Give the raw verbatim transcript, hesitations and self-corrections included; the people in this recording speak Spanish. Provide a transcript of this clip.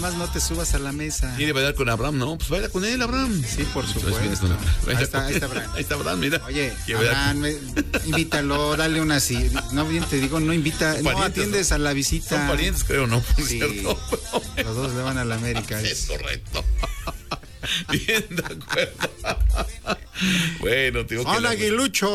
más no te subas a la mesa. Quiere bailar con Abraham, ¿no? Pues baila con él, Abraham. Sí, por supuesto. Ahí está, ahí está Abraham. Ahí está Abraham, mira. Oye, Abraham, me, invítalo, dale una así. No, bien te digo, no invita, no atiendes ¿no? a la visita. Son parientes, creo, ¿no? Por sí, cierto. Los dos le van a la América. Es correcto. Bien, de acuerdo. Bueno, tío. Hola, Aguilucho.